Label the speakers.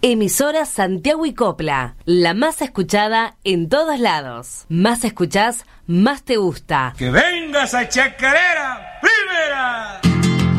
Speaker 1: Emisora Santiago y Copla, la más escuchada en todos lados. Más escuchás, más te gusta.
Speaker 2: ¡Que vengas a Chacarera!